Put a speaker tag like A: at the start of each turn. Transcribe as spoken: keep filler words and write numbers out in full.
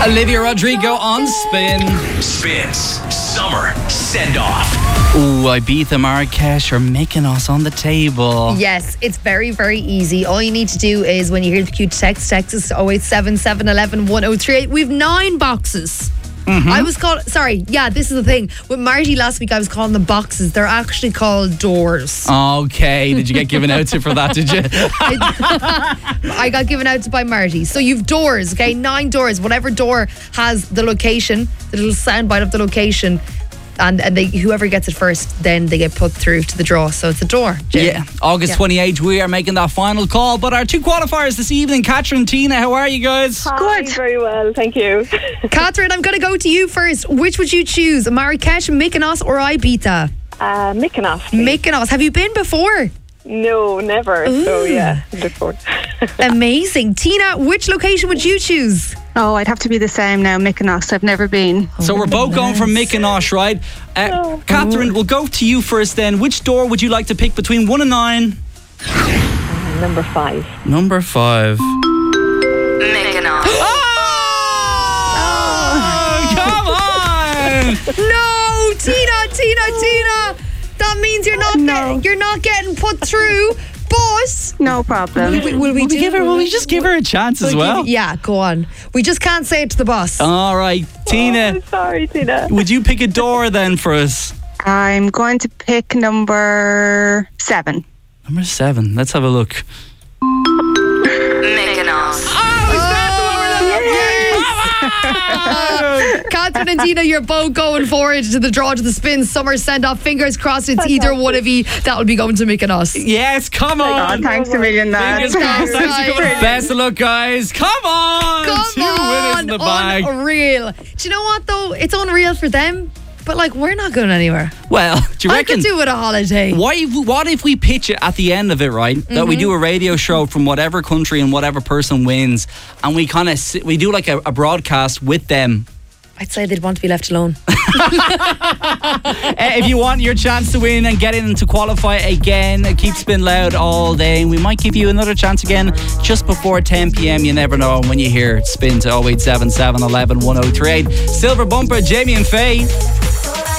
A: Olivia Rodrigo on Spin.
B: Spins Summer Send Off.
A: Ooh, Ibiza, Marrakesh are making us on the table.
C: Yes, it's very, very easy. All you need to do is when you hear the cue text, text us oh eight seven, seven one one, one oh three eight. We've nine boxes. Mm-hmm. I was called, sorry, yeah, this is the thing. With Marty last week, I was calling them boxes. They're actually called doors.
A: Okay, did you get given out to for that, did you?
C: I, I got given out to by Marty. So you've doors, okay, nine doors. Whatever door has the location, the little soundbite of the location, and, and they, whoever gets it first, then they get put through to the draw. So it's a door, Jim.
A: Yeah, August
C: Yeah.
A: twenty-eighth, we are making that final call. But our two qualifiers this evening, Catherine and Tina, how are you guys?
D: Hi,
C: Good.
D: very well, thank you.
C: Catherine, I'm going to go to you first. Which would you choose, Marrakesh, Mykonos or Ibiza?
D: Uh, Mykonos. please.
C: Mykonos. Have you been before?
D: No, never. So
C: Ooh.
D: yeah, look forward.
C: Amazing. Tina, which location would you choose?
E: Oh, I'd have to be the same now, Mykonos. I've never been.
A: So we're both going for Mykonos, right? Uh,
D: Oh.
A: Catherine, we'll go to you first then. Which door would you like to pick between one and nine?
D: Number five.
A: Number five.
F: Mykonos.
A: Oh, come on!
C: No, Tina, Tina, Tina. That means you're not
E: No.
C: getting, you're not getting put through. But
E: No problem.
C: will we, will we
A: Will we
C: do-
A: give her? Will we just give her a chance as
C: We'll
A: well?
C: give- yeah, go on. We just can't say it to the boss.
A: All right, Tina.
D: Oh, sorry, Tina.
A: Would you pick a door then for us?
E: I'm going to pick number seven.
A: Number seven. Let's have a look.
F: Mykonos.
C: Catherine and Tina, you're both going forward to the draw to the spin summer send off. Fingers crossed it's either one of you that will be going to Mykonos.
A: Yes, come on.
E: Oh, thanks a million, lads.
A: Fingers crossed.
C: Thanks, guys.
A: Best of luck, guys. Come on.
C: Come
A: Two winners
C: on,
A: in the bag.
C: unreal. Do you know what though? It's unreal for them, but like we're not going anywhere.
A: Well, do you
C: I
A: reckon?
C: could do with a holiday.
A: Why if, what if we pitch it at the end of it, right? That
C: Mm-hmm.
A: we do a radio show from whatever country and whatever person wins, and we kind of we do like a, a broadcast with them.
C: I'd say they'd want to be left alone.
A: Uh, if you want your chance to win and get in to qualify again, uh, keep Spin Loud all day. We might give you another chance again just before ten p.m. You never know. When you hear Spin to oh eight seven, seven one one, one oh three eight. Silver Bumper, Jamie and Faye.